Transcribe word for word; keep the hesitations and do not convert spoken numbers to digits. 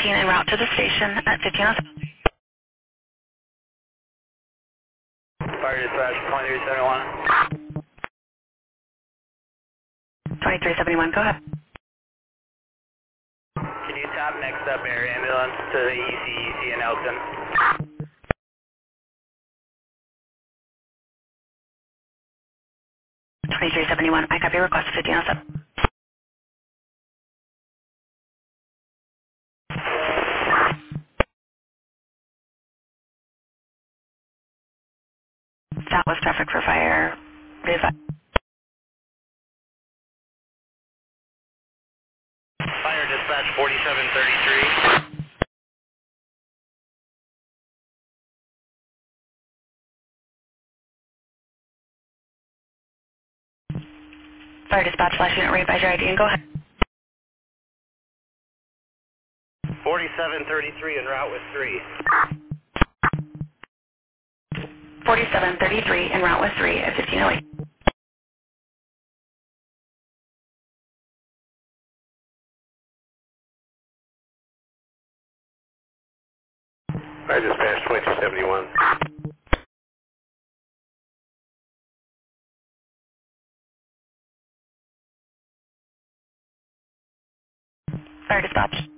fifteen en route to the station at fifteen oh seven. Fire dispatch twenty-three seventy-one. twenty-three seventy-one, go ahead. Can you tap next up air ambulance to the E C E C in Elkton? twenty-three seventy-one, I copy request fifteen oh seven. Southwest traffic for fire. Readvise. Fire dispatch forty-seven thirty-three. Fire dispatch slash unit readvise your I D and go ahead. forty-seven thirty-three en route with three. forty-seven thirty-three en route with three at fifteen oh eight. Fire dispatch twenty-two seventy-one. Fire dispatch.